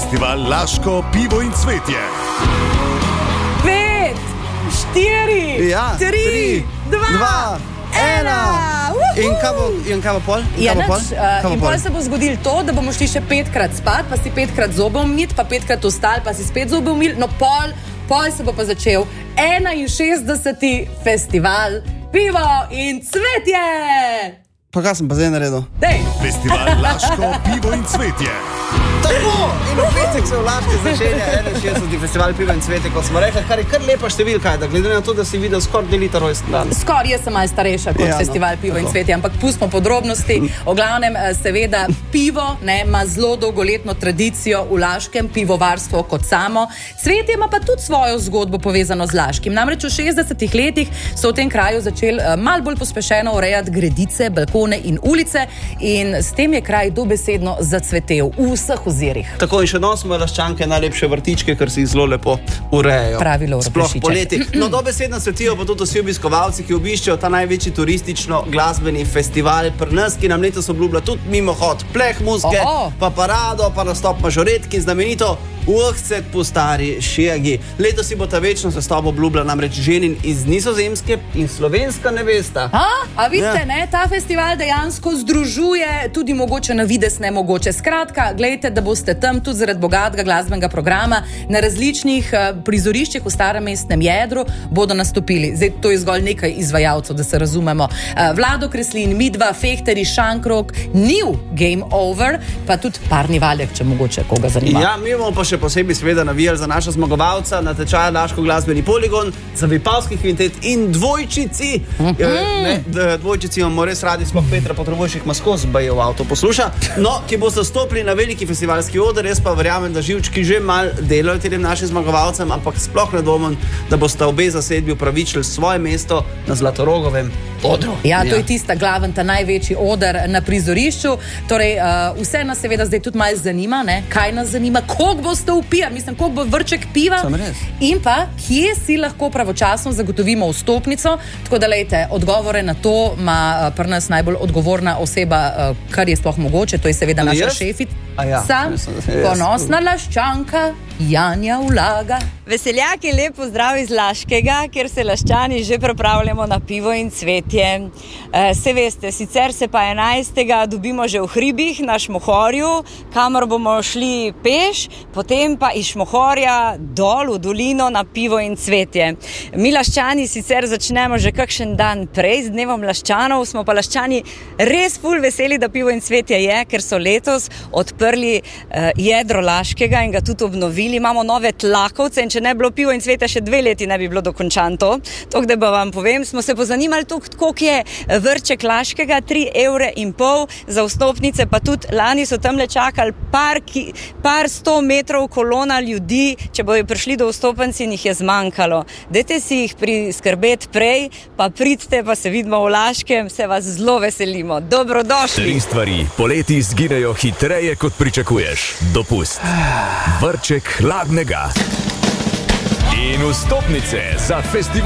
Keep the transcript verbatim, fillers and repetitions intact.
Festival Laško pivo in cvetje. Pet, štiri, ja, tri, tri, dva, dva ena. In kaj bo, in kaj bo pol? In, ja, kaj bo pol? Nač, uh, Kaj bo in pol? pol se bo zgodilo to, da bomo šli še petkrat spat, pa si petkrat zobe umit, pa petkrat vstal, pa si spet zobe umil. No, pol, pol se bo pa začel enainšestdeseti festival pivo in cvetje. Pa kaj sem pa zdaj naredil? Dej. Festival Laško pivo in cvetje. Tako, in v petek se v Laški začenja enainšestdeseti festival piva in cvetje, kot smo rekli, kar je kar lepa številka, da glede na to, da si videl skoraj delita rojsten dan. Skoraj jaz sem malo starejša kot Ja, no, festival pivo in tako. cvetje, ampak pustimo podrobnosti. O glavnem, seveda, pivo ne, ima zelo dolgoletno tradicijo v Laškem, pivovarstvo kot samo. Cvetje ima pa tudi svojo zgodbo povezano z Laškim. Namreč v šestdesetih letih so v tem kraju začeli uh, malo bolj pospešeno urejati gredice, balkone in ulice in s tem je kraj dobesedno zacvetel v vseh ozirih. Tako in še danes smo Laščanke najlepše vrtičke, ker si jih zelo lepo urejajo. Pravi Lovro Sploh Prešiček. poleti. No, dobesedno svetijo pa tudi vsi obiskovalci, ki obiščejo ta največji turistično-glasbeni festival pri nas, ki nam letos obljublja tudi mimohod pleh muzike, Oho. pa parado, pa nastop mažoretki, znamenito Uhcet po stari Šiagi. Letos si bo ta večno sestavo obljubila namreč ženin iz Nizozemske in slovenska nevesta. A, a vidite, Ja. ne, ta festival dejansko združuje tudi mogoče na vides nemogoče. Skratka, gledajte, da boste tam tudi zaradi bogatega glasbenega programa na različnih uh, prizoriščih v starem mestnem jedru bodo nastopili. Zdaj, to je zgolj nekaj izvajalcev, da se razumemo. Uh, Vlado Kreslin, Midva, Fehteri, Šankrok, Niv, Game Over, pa tudi Parni Valjak, če mogoče koga zanima. Ja, mi bomo pa še posebej seveda navijali za naša zmagovalca na tečaju Laško glasbeni poligon, za Vipavski kvintet in dvojčici. Mm-hmm. Ne, d- dvojčici imamo res radi, sploh Petra Potrebujših ima skozi baje v avto posluša. No, ki bo stopili na veliki festivalski oder, jaz pa verjamem, da živčki že mal delajo tem našim zmagovalcem, ampak sploh ne dvomim, da bosta obe zasedbi upravičili svoje mesto na Zlatorogovem odru. Ja, to je tista glaven, ta največji oder na prizorišču. Torej, uh, vse nas seveda zdaj tudi malo zanima, ne? Kaj nas zanima, koliko boste upijali, mislim, koliko bo vrček piva Samo res. in pa, kje si lahko pravočasno zagotovimo vstopnico. Tako da, lejte, odgovore na to ima uh, pri nas najbolj odgovorna oseba, uh, kar je sploh mogoče, to je seveda Ali naša jaz? šefica, A ja, mislim, da je jaz. ponosna Laščanka Janja Ulaga. Veseljaki, lep pozdrav iz Laškega, kjer se Laščani že pripravljamo na pivo in cvetje. E, se veste, sicer se pa enajstega dobimo že v hribih na Šmohorju, kamor bomo šli peš, potem pa iz Šmohorja dol v dolino na pivo in cvetje. Mi Laščani sicer začnemo že kakšen dan prej, z dnevom Laščanov, smo pa Laščani res ful veseli, da pivo in cvetje je, ker so letos odprli e, jedro Laškega in ga tudi obnovili. Imamo nove tlakovce in če ne bi bilo pivo in cveta, še dve leti ne bi bilo dokončan to. To, da pa vam povem, smo se pozanimali tukaj, koliko je vrček Laškega, tri evre in pol za vstopnice, pa tudi lani so tamle čakali par, ki, par sto metrov kolona ljudi, če bojo prišli do vstopenci in jih je zmanjkalo. Dajte si jih priskrbeti prej, pa pridite, pa se vidimo v Laškem, se vas zelo veselimo. Dobrodošli! Tri stvari poleti zginejo hitreje, kot pričakuješ. Dopust, vrček hladnega in vstopnice za festival.